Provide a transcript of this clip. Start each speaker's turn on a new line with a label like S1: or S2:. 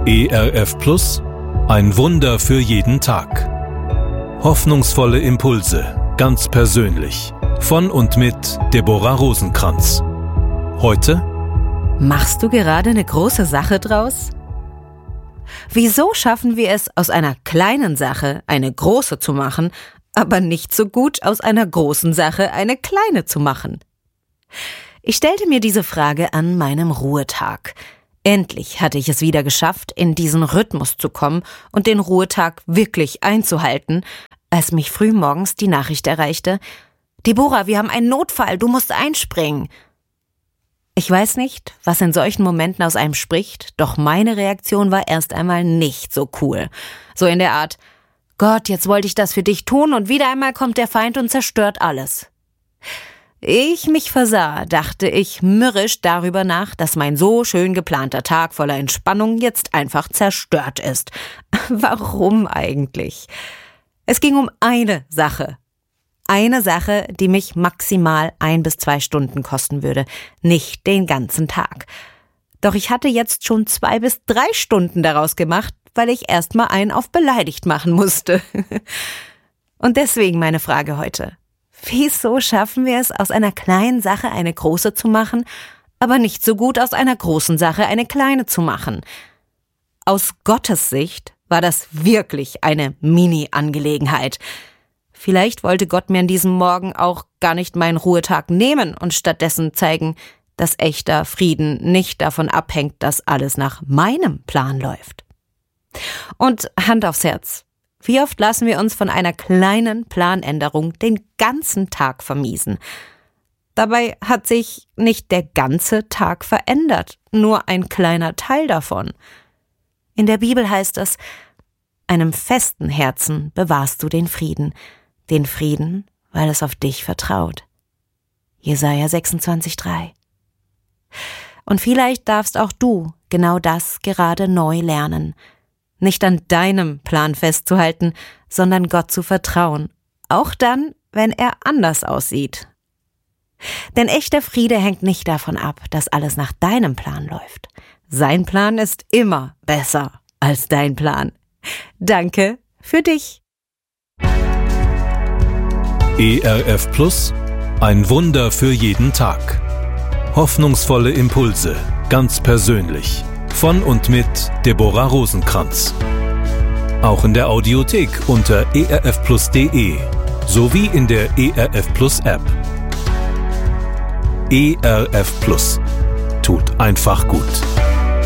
S1: ERF Plus, ein Wunder für jeden Tag. Hoffnungsvolle Impulse, ganz persönlich. Von und mit Deborah Rosenkranz. Heute:
S2: Machst du gerade eine große Sache draus? Wieso schaffen wir es, aus einer kleinen Sache eine große zu machen, aber nicht so gut aus einer großen Sache eine kleine zu machen? Ich stellte mir diese Frage an meinem Ruhetag. Endlich hatte ich es wieder geschafft, in diesen Rhythmus zu kommen und den Ruhetag wirklich einzuhalten, als mich frühmorgens die Nachricht erreichte: Deborah, wir haben einen Notfall, du musst einspringen. Ich weiß nicht, was in solchen Momenten aus einem spricht, doch meine Reaktion war erst einmal nicht so cool. So in der Art: Gott, jetzt wollte ich das für dich tun und wieder einmal kommt der Feind und zerstört alles. Ehe ich mich versah, dachte ich mürrisch darüber nach, dass mein so schön geplanter Tag voller Entspannung jetzt einfach zerstört ist. Warum eigentlich? Es ging um eine Sache. Eine Sache, die mich maximal 1 bis 2 Stunden kosten würde, nicht den ganzen Tag. Doch ich hatte jetzt schon 2 bis 3 Stunden daraus gemacht, weil ich erstmal einen auf beleidigt machen musste. Und deswegen meine Frage heute: Wieso schaffen wir es, aus einer kleinen Sache eine große zu machen, aber nicht so gut aus einer großen Sache eine kleine zu machen? Aus Gottes Sicht war das wirklich eine Mini-Angelegenheit. Vielleicht wollte Gott mir an diesem Morgen auch gar nicht meinen Ruhetag nehmen und stattdessen zeigen, dass echter Frieden nicht davon abhängt, dass alles nach meinem Plan läuft. Und Hand aufs Herz: Wie oft lassen wir uns von einer kleinen Planänderung den ganzen Tag vermiesen? Dabei hat sich nicht der ganze Tag verändert, nur ein kleiner Teil davon. In der Bibel heißt es: Einem festen Herzen bewahrst du den Frieden, weil es auf dich vertraut. Jesaja 26,3. Und vielleicht darfst auch du genau das gerade neu lernen. Nicht an deinem Plan festzuhalten, sondern Gott zu vertrauen, auch dann, wenn er anders aussieht. Denn echter Friede hängt nicht davon ab, dass alles nach deinem Plan läuft. Sein Plan ist immer besser als dein Plan. Danke für dich.
S1: ERF Plus, ein Wunder für jeden Tag. Hoffnungsvolle Impulse, ganz persönlich. Von und mit Deborah Rosenkranz. Auch in der Audiothek unter erfplus.de sowie in der ERF Plus App. ERF Plus. Tut einfach gut.